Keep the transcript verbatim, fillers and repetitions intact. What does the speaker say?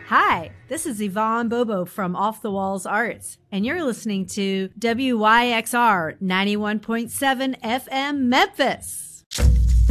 Hi, this is Yvonne Bobo from Off the Walls Arts, and you're listening to W Y X R ninety-one point seven F M Memphis.